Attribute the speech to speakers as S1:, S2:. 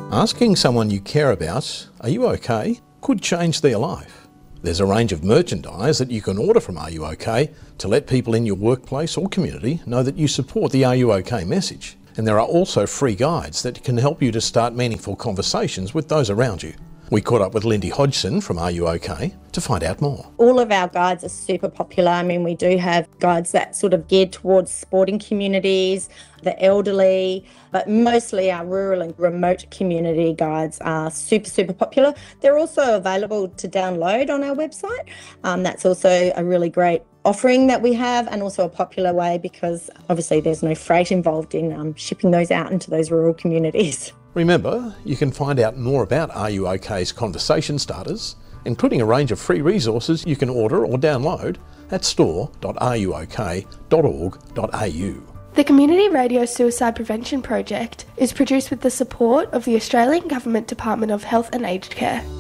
S1: Asking someone you care about, "Are you okay?" could change their life. There's a range of merchandise that you can order from Are You OK to let people in your workplace or community know that you support the Are You OK message. And there are also free guides that can help you to start meaningful conversations with those around you. We caught up with Lindy Hodgson from Are You OK to find out more.
S2: All of our guides are super popular. I mean, we do have guides that sort of geared towards sporting communities, the elderly, but mostly our rural and remote community guides are super popular. They're also available to download on our website. That's also a really great offering that we have, and also a popular way because obviously there's no freight involved in shipping those out into those rural communities.
S1: Remember, you can find out more about Are You OK's conversation starters, including a range of free resources you can order or download at store.aruok.org.au.
S3: The Community Radio Suicide Prevention Project is produced with the support of the Australian Government Department of Health and Aged Care.